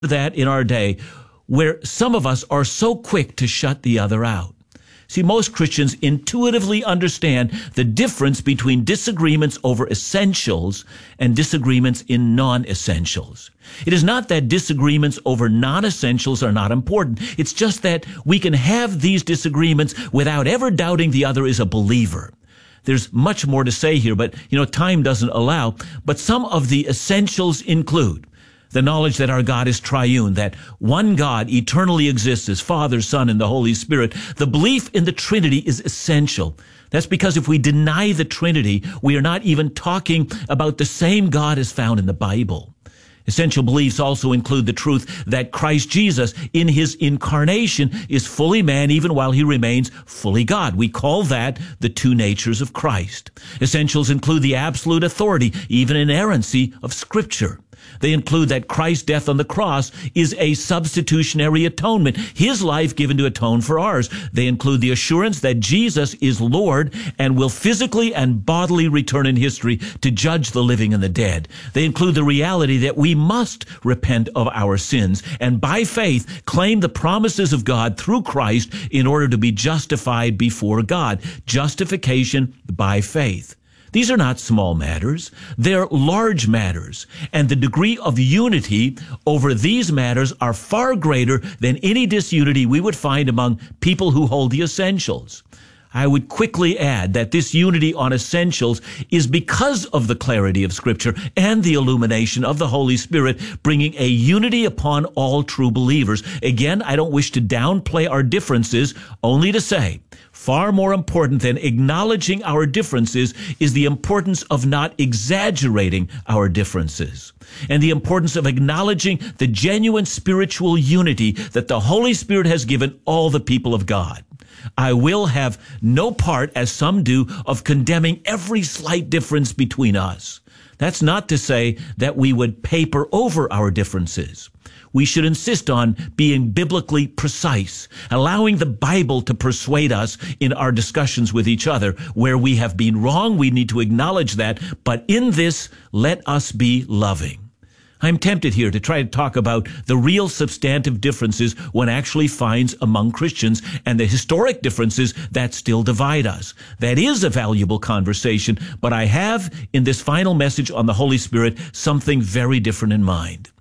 that in our day where some of us are so quick to shut the other out. See, most Christians intuitively understand the difference between disagreements over essentials and disagreements in non-essentials. It is not that disagreements over non-essentials are not important. It's just that we can have these disagreements without ever doubting the other is a believer. There's much more to say here, but time doesn't allow. But some of the essentials include the knowledge that our God is triune, that one God eternally exists as Father, Son, and the Holy Spirit. The belief in the Trinity is essential. That's because if we deny the Trinity, we are not even talking about the same God as found in the Bible. Essential beliefs also include the truth that Christ Jesus, in his incarnation, is fully man even while he remains fully God. We call that the two natures of Christ. Essentials include the absolute authority, even inerrancy, of Scripture. They include that Christ's death on the cross is a substitutionary atonement, his life given to atone for ours. They include the assurance that Jesus is Lord and will physically and bodily return in history to judge the living and the dead. They include the reality that we must repent of our sins and by faith claim the promises of God through Christ in order to be justified before God. Justification by faith. These are not small matters. They're large matters. And the degree of unity over these matters are far greater than any disunity we would find among people who hold the essentials. I would quickly add that this unity on essentials is because of the clarity of Scripture and the illumination of the Holy Spirit, bringing a unity upon all true believers. Again, I don't wish to downplay our differences, only to say, far more important than acknowledging our differences is the importance of not exaggerating our differences, and the importance of acknowledging the genuine spiritual unity that the Holy Spirit has given all the people of God. I will have no part, as some do, of condemning every slight difference between us. That's not to say that we would paper over our differences. We should insist on being biblically precise, allowing the Bible to persuade us in our discussions with each other. Where we have been wrong, we need to acknowledge that, but in this, let us be loving. I'm tempted here to try to talk about the real substantive differences one actually finds among Christians and the historic differences that still divide us. That is a valuable conversation, but I have, in this final message on the Holy Spirit, something very different in mind.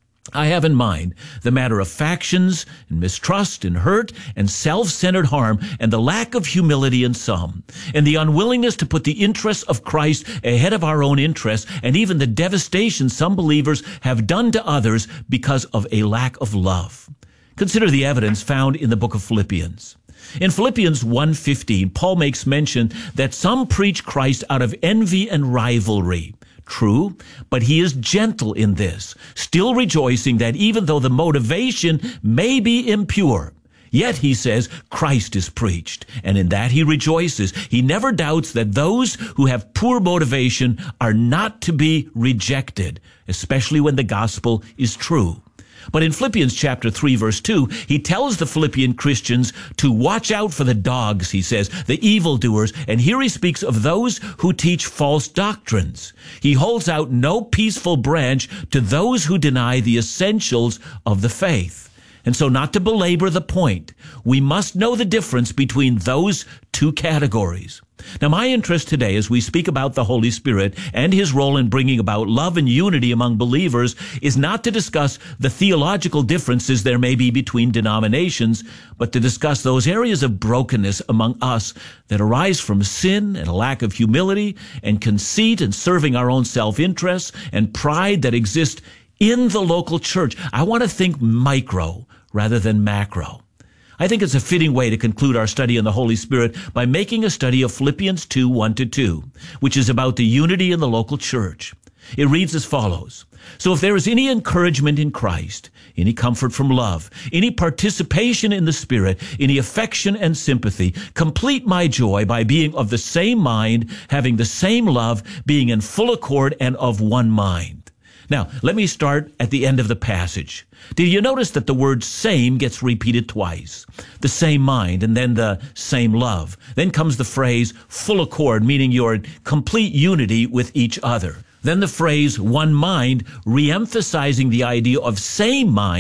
I have in mind the matter of factions and mistrust and hurt and self-centered harm and the lack of humility in some, and the unwillingness to put the interests of Christ ahead of our own interests, and even the devastation some believers have done to others because of a lack of love. Consider the evidence found in the book of Philippians. In Philippians 1:15, Paul makes mention that some preach Christ out of envy and rivalry. True, but he is gentle in this, still rejoicing that even though the motivation may be impure, yet, he says, Christ is preached, and in that he rejoices. He never doubts that those who have poor motivation are not to be rejected, especially when the gospel is true. But in Philippians chapter 3, verse 2, he tells the Philippian Christians to watch out for the dogs, he says, the evildoers. And here he speaks of those who teach false doctrines. He holds out no peaceful branch to those who deny the essentials of the faith. And so, not to belabor the point, we must know the difference between those two categories. Now, my interest today, as we speak about the Holy Spirit and his role in bringing about love and unity among believers, is not to discuss the theological differences there may be between denominations, but to discuss those areas of brokenness among us that arise from sin and a lack of humility and conceit and serving our own self-interests and pride that exist in the local church. I want to think micro rather than macro. I think it's a fitting way to conclude our study on the Holy Spirit by making a study of Philippians 2, 1-2, which is about the unity in the local church. It reads as follows. So if there is any encouragement in Christ, any comfort from love, any participation in the Spirit, any affection and sympathy, complete my joy by being of the same mind, having the same love, being in full accord and of one mind. Now, let me start at the end of the passage. Did you notice that the word same gets repeated twice? The same mind and then the same love. Then comes the phrase full accord, meaning you're in complete unity with each other. Then the phrase one mind, re-emphasizing the idea of same mind,